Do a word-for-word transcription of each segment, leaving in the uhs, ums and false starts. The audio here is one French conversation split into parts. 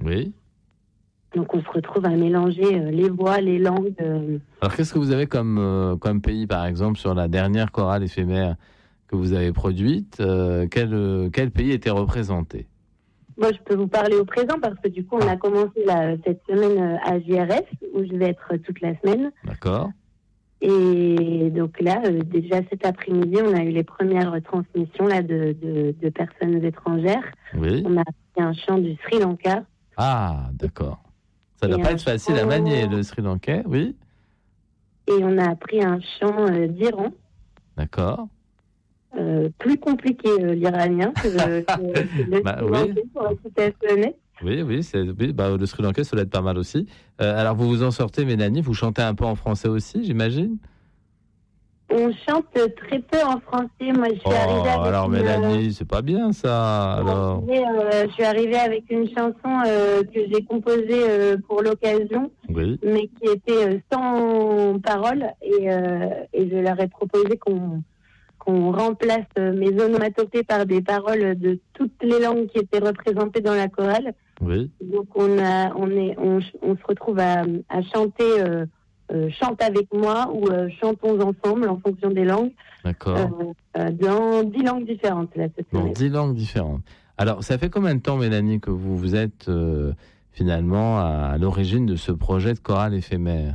Oui. Donc on se retrouve à mélanger euh, les voix, les langues. Euh... Alors qu'est-ce que vous avez comme, euh, comme pays, par exemple, sur la dernière chorale éphémère que vous avez produite, euh, quel, euh, quel pays était représenté? Moi, je peux vous parler au présent parce que du coup, on a commencé là, cette semaine à J R S où je vais être toute la semaine. D'accord. Et donc là, euh, déjà cet après-midi, on a eu les premières transmissions là, de, de, de personnes étrangères. Oui. On a appris un chant du Sri Lanka. Ah, d'accord. Ça ne doit Et pas être facile chant... à manier, le Sri Lankais, oui. Et on a appris un chant euh, d'Iran. D'accord. Euh, plus compliqué euh, l'iranien que, que, que le bah, Sri Lankais, oui. pour être tout à fait honnête. Oui, oui, c'est, oui bah, le Sri Lankais, ça doit être pas mal aussi. Euh, alors, vous vous en sortez, Mélanie, vous chantez un peu en français aussi, j'imagine? On chante très peu en français. Moi, je suis oh, arrivée avec alors, une... Mélanie, c'est pas bien, ça, alors. Arrivée, euh, je suis arrivée avec une chanson euh, que j'ai composée euh, pour l'occasion, oui. mais qui était euh, sans paroles. Et, euh, et je leur ai proposé qu'on... qu'on remplace mes onomatopées par des paroles de toutes les langues qui étaient représentées dans la chorale. Oui. Donc on a, on est, on, on se retrouve à, à chanter euh, euh, chante avec moi ou euh, chantons ensemble en fonction des langues. D'accord. Euh, euh, dans dix langues différentes là cette Dans semaine. dix langues différentes. Alors ça fait combien de temps, Mélanie, que vous vous êtes euh, finalement à, à l'origine de ce projet de chorale éphémère?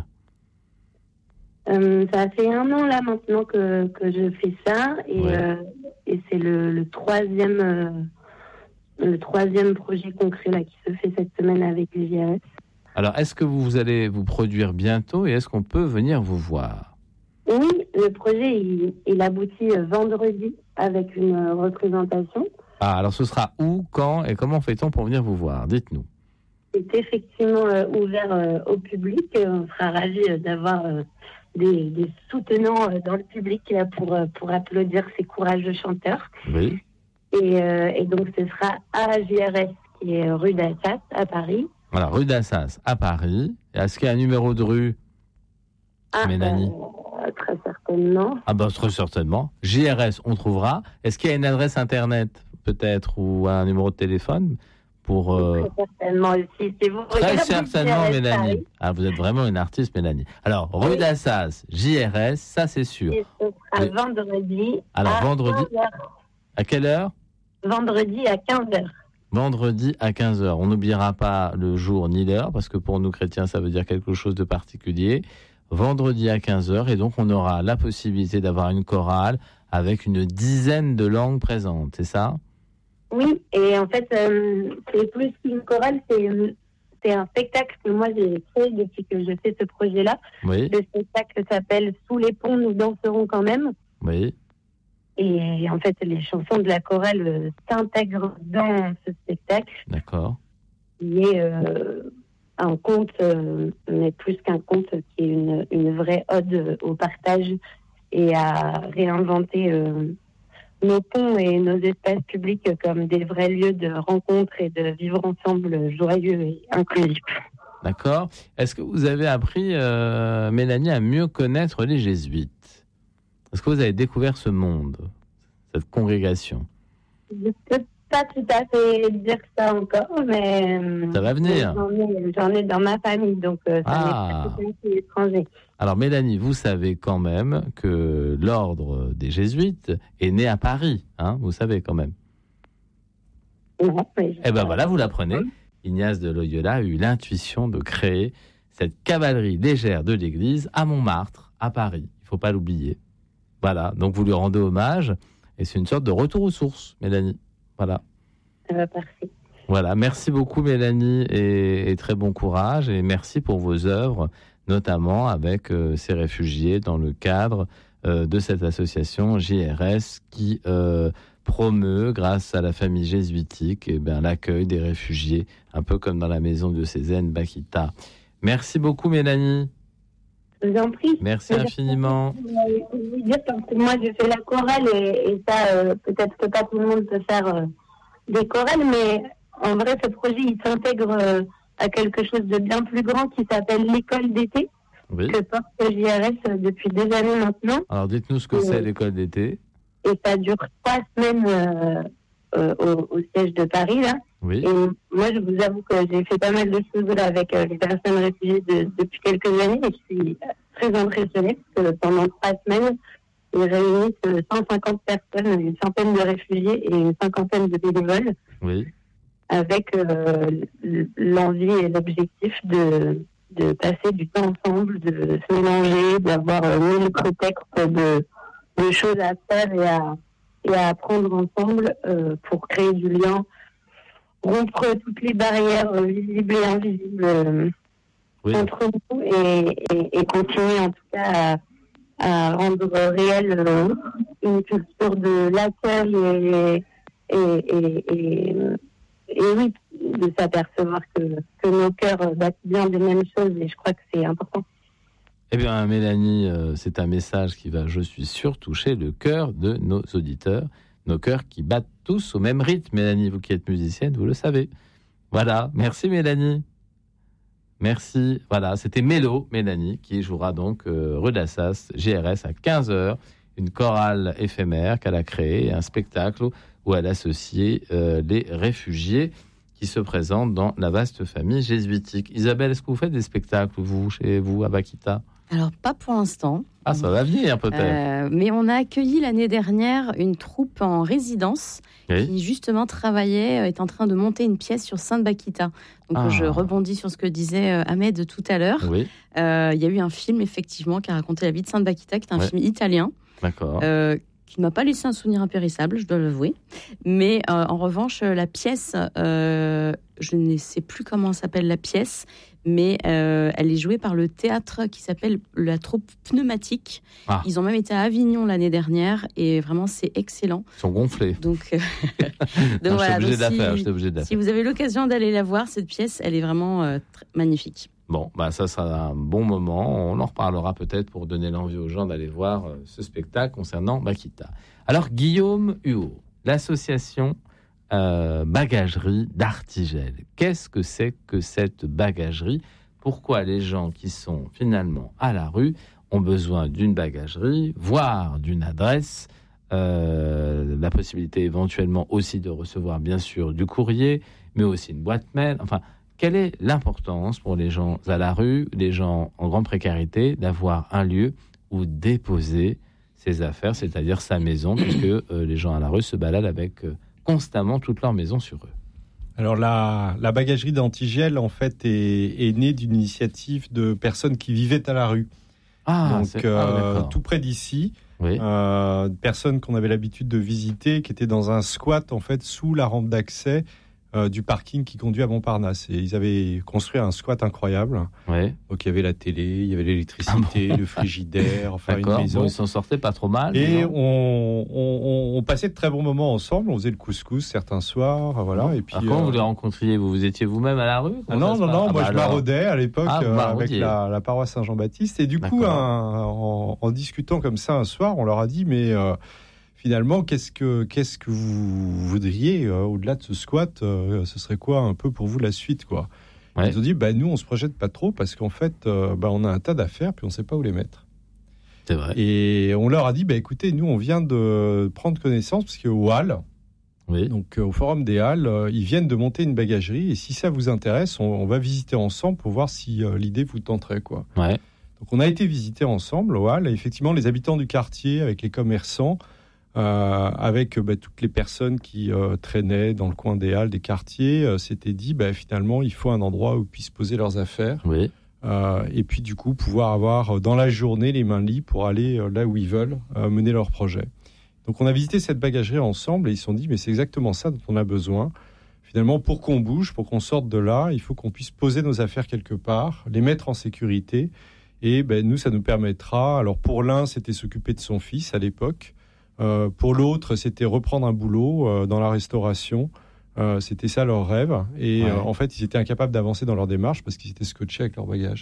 Euh, ça fait un an là maintenant que, que je fais ça et, ouais. euh, et c'est le, le troisième euh, le troisième projet concret là qui se fait cette semaine avec les J R S. Alors est-ce que vous allez vous produire bientôt et est-ce qu'on peut venir vous voir? Oui, le projet il, il aboutit vendredi avec une représentation. Ah alors ce sera où, quand et comment fait-on pour venir vous voir? Dites-nous. C'est effectivement euh, ouvert euh, au public. On sera ravis euh, d'avoir euh, Des, des soutenants euh, dans le public là, pour, euh, pour applaudir ces courageux chanteurs. Oui. Et, euh, et donc, ce sera à J R S, qui est rue d'Assas, à Paris. Voilà, rue d'Assas, à Paris. Et est-ce qu'il y a un numéro de rue, ah, Mélanie euh, Très certainement. Ah ben, très certainement. J R S, on trouvera. Est-ce qu'il y a une adresse Internet, peut-être, ou un numéro de téléphone pour, euh... Très certainement aussi. C'est vous. Très certainement, Mélanie. Ah, vous êtes vraiment une artiste, Mélanie. Alors, rue oui. d'Assas, J R S, ça c'est sûr. Et ce sera Et... vendredi. Alors, à vendredi. quinze heures. À quelle heure? Vendredi à quinze heures. Vendredi à quinze heures. On n'oubliera pas le jour ni l'heure, parce que pour nous chrétiens, ça veut dire quelque chose de particulier. Vendredi à quinze heures, et donc on aura la possibilité d'avoir une chorale avec une dizaine de langues présentes, c'est ça? Oui, et en fait, euh, c'est plus qu'une chorale, c'est, c'est un spectacle que moi j'ai créé depuis que je fais ce projet-là. Oui. Le spectacle s'appelle « Sous les ponts, nous danserons quand même ». Oui. Et en fait, les chansons de la chorale euh, s'intègrent dans ce spectacle. D'accord. Qui est euh, un conte, euh, mais plus qu'un conte, qui est une, une vraie ode au partage et à réinventer euh, nos ponts et nos espaces publics comme des vrais lieux de rencontre et de vivre ensemble joyeux et inclusifs. D'accord. Est-ce que vous avez appris, euh, Mélanie, à mieux connaître les jésuites? Est-ce que vous avez découvert ce monde, cette congrégation? Je ne peux pas tout à fait dire ça encore, mais ça va venir. J'en ai, j'en ai dans ma famille, donc ça ah. n'est pas tout à fait étranger. Alors Mélanie, vous savez quand même que l'ordre des jésuites est né à Paris, hein, vous savez quand même. Non, mais eh ben voilà, vous l'apprenez. Ignace de Loyola a eu l'intuition de créer cette cavalerie légère de l'Église à Montmartre, à Paris. Il ne faut pas l'oublier. Voilà, donc vous lui rendez hommage et c'est une sorte de retour aux sources, Mélanie. Voilà. Euh, parfait. Voilà, merci beaucoup Mélanie et, et très bon courage et merci pour vos œuvres, notamment avec euh, ces réfugiés dans le cadre euh, de cette association J R S qui euh, promeut, grâce à la famille jésuitique, eh bien, l'accueil des réfugiés, un peu comme dans la maison diocésaine Bakita. Merci beaucoup Mélanie. Je vous en prie. Merci je infiniment. Je vais vous dire parce que moi je fais la chorale et, et ça euh, peut-être que pas tout le monde peut faire euh, des chorales, mais en vrai ce projet il s'intègre euh, à quelque chose de bien plus grand qui s'appelle l'école d'été, oui. que porte J R S depuis des années maintenant. Alors dites-nous ce que et, c'est l'école d'été. Et ça dure trois semaines euh, euh, au, au siège de Paris, là. Oui. Et moi, je vous avoue que j'ai fait pas mal de choses là avec euh, les personnes réfugiées de, depuis quelques années et je suis très impressionnée parce que pendant trois semaines, ils réunissent cent cinquante personnes, une centaine de réfugiés et une cinquantaine de bénévoles. Oui. Avec euh, l'envie et l'objectif de, de passer du temps ensemble, de se mélanger, d'avoir euh, mille prétextes de, de choses à faire et à, et à apprendre ensemble euh, pour créer du lien, rompre toutes les barrières euh, visibles et invisibles euh, oui. entre nous et, et, et continuer en tout cas à, à rendre réelle euh, une culture de l'accueil et, et, et, et Et oui, de s'apercevoir que, que nos cœurs battent bien des mêmes choses, et je crois que c'est important. Eh bien, Mélanie, euh, c'est un message qui va, je suis sûr, toucher le cœur de nos auditeurs, nos cœurs qui battent tous au même rythme. Mélanie, vous qui êtes musicienne, vous le savez. Voilà, merci Mélanie. Merci. Voilà, c'était Mélo, Mélanie, qui jouera donc euh, rue d'Assas, G R S, à quinze heures, une chorale éphémère qu'elle a créée, un spectacle où elle associe euh, les réfugiés qui se présentent dans la vaste famille jésuitique. Isabelle, est-ce que vous faites des spectacles, vous, chez vous, à Bakita ? Alors, pas pour l'instant. Ah, ça va venir, peut-être. Euh, mais on a accueilli l'année dernière une troupe en résidence oui. qui, justement, travaillait, est en train de monter une pièce sur Sainte-Bakita. Donc, ah. je rebondis sur ce que disait Ahmed tout à l'heure. Oui. Euh, il y a eu un film, effectivement, qui a raconté la vie de Sainte-Bakita, qui est un ouais. film italien. D'accord. Euh, qui ne m'a pas laissé un souvenir impérissable, je dois l'avouer. Mais euh, en revanche, la pièce, euh, je ne sais plus comment s'appelle la pièce, mais euh, elle est jouée par le théâtre qui s'appelle la troupe Pneumatique. Ah. Ils ont même été à Avignon l'année dernière et vraiment, c'est excellent. Ils sont gonflés. Donc, euh... donc non, voilà. Je suis obligé donc, de la faire. Si, je suis obligé de la faire. Si vous avez l'occasion d'aller la voir, cette pièce, elle est vraiment euh, tr- magnifique. Bon, bah ça sera un bon moment. On en reparlera peut-être pour donner l'envie aux gens d'aller voir euh, ce spectacle concernant Bakita. Alors, Guillaume Huot, l'association euh, Bagagerie d'Artigel. Qu'est-ce que c'est que cette bagagerie ? Pourquoi les gens qui sont finalement à la rue ont besoin d'une bagagerie, voire d'une adresse, euh, la possibilité éventuellement aussi de recevoir bien sûr du courrier, mais aussi une boîte mail, enfin... Quelle est l'importance pour les gens à la rue, les gens en grande précarité, d'avoir un lieu où déposer ses affaires, c'est-à-dire sa maison, puisque euh, les gens à la rue se baladent avec euh, constamment toute leur maison sur eux. Alors la, la bagagerie d'Antigel, en fait, est, est née d'une initiative de personnes qui vivaient à la rue. Ah, Donc c'est... euh, ah, tout près d'ici, oui. euh, personnes qu'on avait l'habitude de visiter, qui étaient dans un squat, en fait, sous la rampe d'accès Euh, du parking qui conduit à Montparnasse. Et ils avaient construit un squat incroyable. Ouais. Donc il y avait la télé, il y avait l'électricité, ah bon. le frigidaire, enfin D'accord. une maison. Bon, ils s'en sortaient pas trop mal. Et on, on, on passait de très bons moments ensemble. On faisait le couscous certains soirs, voilà. Et puis alors, quand euh... vous les rencontriez, vous, vous étiez vous-même à la rue ? ah non, non, non. Ah, moi, bah, je alors... maraudais à l'époque ah, euh, avec la, la paroisse Saint-Jean-Baptiste. Et du D'accord. coup, un, en, en discutant comme ça un soir, on leur a dit, mais euh, finalement, qu'est-ce que, qu'est-ce que vous voudriez euh, au-delà de ce squat euh, ce serait quoi un peu pour vous la suite, quoi. Ouais. Ils ont dit, bah, nous, on se projette pas trop parce qu'en fait, euh, bah, on a un tas d'affaires puis on sait pas où les mettre. C'est vrai. Et on leur a dit, bah, écoutez, nous, on vient de prendre connaissance parce qu'au Halles, oui. donc euh, au Forum des Halles, euh, ils viennent de monter une bagagerie et si ça vous intéresse, on, on va visiter ensemble pour voir si euh, l'idée vous tenterait, quoi. Ouais. Donc, on a été visiter ensemble au Halles et effectivement, les habitants du quartier avec les commerçants, Euh, avec bah, toutes les personnes qui euh, traînaient dans le coin des halles, des quartiers, euh, s'étaient dit bah, finalement il faut un endroit où ils puissent poser leurs affaires oui. euh, et puis du coup pouvoir avoir dans la journée les mains libres pour aller euh, là où ils veulent euh, mener leur projet. Donc on a visité cette bagagerie ensemble et ils se sont dit mais c'est exactement ça dont on a besoin. Finalement pour qu'on bouge, pour qu'on sorte de là, il faut qu'on puisse poser nos affaires quelque part, les mettre en sécurité et bah, nous ça nous permettra, alors pour l'un c'était s'occuper de son fils à l'époque. Euh, pour l'autre, c'était reprendre un boulot euh, dans la restauration. Euh, c'était ça leur rêve. Et ouais. euh, en fait, ils étaient incapables d'avancer dans leur démarche parce qu'ils étaient scotchés avec leur bagage.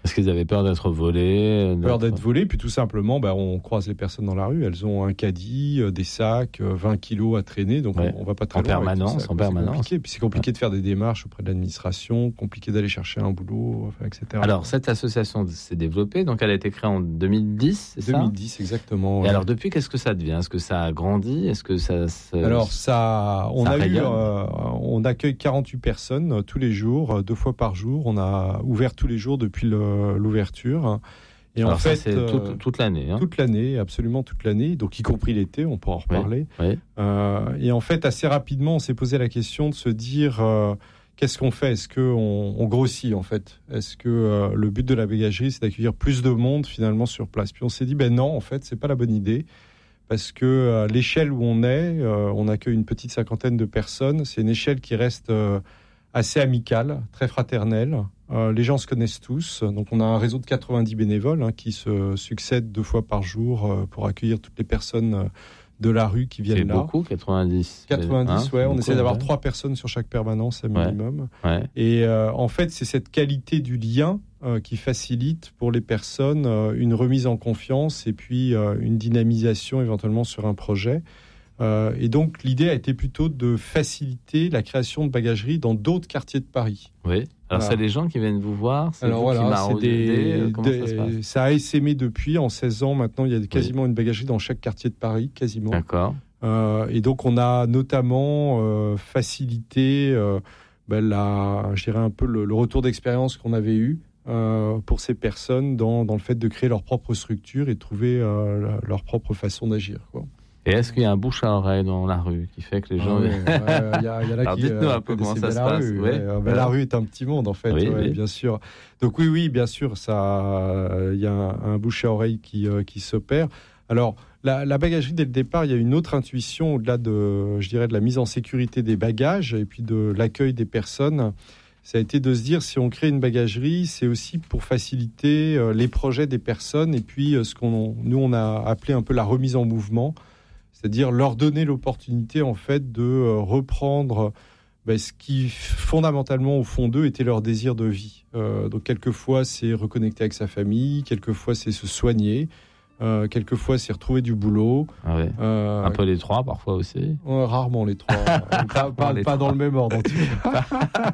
Parce qu'ils avaient peur d'être volés. Peur d'être volés, puis tout simplement, bah, on croise les personnes dans la rue, elles ont un caddie, euh, des sacs, euh, vingt kilos à traîner, donc ouais. on, on va pas très en loin. Permanence, ça, en c'est permanence. Compliqué. Puis c'est compliqué ouais. de faire des démarches auprès de l'administration, compliqué d'aller chercher un boulot, enfin, et cetera. Alors, cette association s'est développée, donc elle a été créée en deux mille dix, c'est deux mille dix, ça exactement. Et ouais. alors, depuis, qu'est-ce que ça devient ? Est-ce que ça a grandi ? Est-ce que ça... Se... Alors, ça, on, ça a eu, euh, on accueille quarante-huit personnes euh, tous les jours, euh, deux fois par jour. On a ouvert tous les jours depuis le, l'ouverture. Et Alors en ça, fait, c'est euh, toute, toute l'année. Hein. Toute l'année, absolument toute l'année, donc y compris l'été, on pourra en reparler. Oui, oui. Euh, et en fait, assez rapidement, on s'est posé la question de se dire euh, qu'est-ce qu'on fait ? Est-ce qu'on on grossit en fait ? Est-ce que euh, le but de la bagagerie, c'est d'accueillir plus de monde finalement sur place ? Puis on s'est dit, ben non, en fait, c'est pas la bonne idée. Parce que euh, l'échelle où on est, euh, on accueille une petite cinquantaine de personnes. C'est une échelle qui reste euh, assez amicale, très fraternelle. Euh, les gens se connaissent tous. Donc on a un réseau de quatre-vingt-dix bénévoles hein, qui se succèdent deux fois par jour euh, pour accueillir toutes les personnes euh, de la rue qui viennent c'est là. C'est beaucoup, quatre-vingt-dix. quatre-vingt-dix, hein, ouais. On beaucoup, essaie d'avoir ouais. trois personnes sur chaque permanence, à minimum. Ouais, ouais. Et euh, en fait, c'est cette qualité du lien euh, qui facilite pour les personnes euh, une remise en confiance et puis euh, une dynamisation éventuellement sur un projet. Euh, et donc, l'idée a été plutôt de faciliter la création de bagageries dans d'autres quartiers de Paris. Oui. Alors, voilà. C'est les gens qui viennent vous voir, c'est Alors vous voilà, qui maraudez, comment des, ça se passe ? Ça a essaimé depuis, en seize ans maintenant, il y a quasiment oui. une bagagerie dans chaque quartier de Paris, quasiment. D'accord. Euh, et donc, on a notamment euh, facilité euh, ben, la, je dirais un peu le, le retour d'expérience qu'on avait eu euh, pour ces personnes dans, dans le fait de créer leur propre structure et de trouver euh, leur propre façon d'agir, quoi. Et est-ce qu'il y a un bouche à oreille dans la rue qui fait que les gens... Ah, ouais, ouais, y a, y a là Alors qui, dites-nous euh, un peu comment ça se la passe. Rue, oui. ouais. Ben, voilà. La rue est un petit monde en fait, oui, ouais, oui. bien sûr. Donc oui, oui, bien sûr, ça, il y a un, un bouche à oreille qui, euh, qui s'opère. Alors, la, la bagagerie, dès le départ, il y a une autre intuition au-delà de, je dirais, de la mise en sécurité des bagages et puis de l'accueil des personnes. Ça a été de se dire, si on crée une bagagerie, c'est aussi pour faciliter euh, les projets des personnes et puis euh, ce qu'on, nous, on a appelé un peu la remise en mouvement. C'est-à-dire leur donner l'opportunité en fait de euh, reprendre ben, ce qui fondamentalement au fond d'eux était leur désir de vie. Euh, donc quelquefois c'est reconnecter avec sa famille, quelquefois c'est se soigner, euh, quelquefois c'est retrouver du boulot. Ah ouais. euh, Un peu les trois parfois aussi. Euh, rarement les trois, pas, pas, les pas trois. Dans le même ordre en tout cas.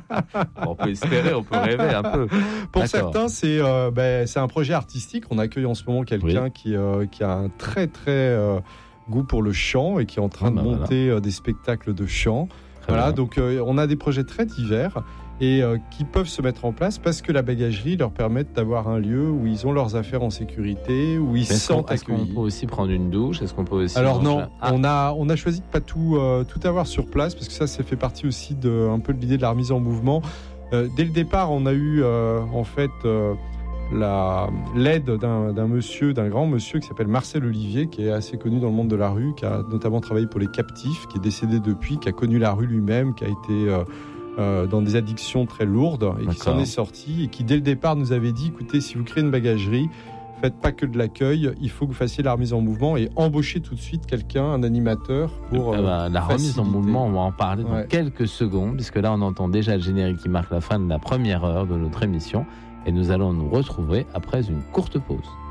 On peut espérer, on peut rêver un peu. Pour D'accord. certains c'est, euh, ben, c'est un projet artistique. On accueille en ce moment quelqu'un oui. qui, euh, qui a un très très... Euh, goût pour le chant et qui est en train ah bah de monter voilà. des spectacles de chant. Très voilà, bien. Donc euh, on a des projets très divers et euh, qui peuvent se mettre en place parce que la bagagerie leur permet d'avoir un lieu où ils ont leurs affaires en sécurité, où ils se sentent accueillis. Est-ce qu'on peut aussi prendre une douche ? Est-ce qu'on peut aussi Alors non, ah. on a on a choisi de pas tout euh, tout avoir sur place parce que ça, ça fait partie aussi de un peu de l'idée de la remise en mouvement. Euh, dès le départ, on a eu euh, en fait euh, La, l'aide d'un, d'un monsieur, d'un grand monsieur qui s'appelle Marcel Olivier, qui est assez connu dans le monde de la rue, qui a notamment travaillé pour les captifs, qui est décédé depuis, qui a connu la rue lui-même, qui a été euh, euh, dans des addictions très lourdes et D'accord. qui s'en est sorti et qui dès le départ nous avait dit, écoutez, si vous créez une bagagerie, faites pas que de l'accueil, il faut que vous fassiez la remise en mouvement et embauchez tout de suite quelqu'un, un animateur pour euh, bah, la faciliter. Remise en mouvement, on va en parler dans ouais. quelques secondes, puisque là on entend déjà le générique qui marque la fin de la première heure de notre émission. Et nous allons nous retrouver après une courte pause.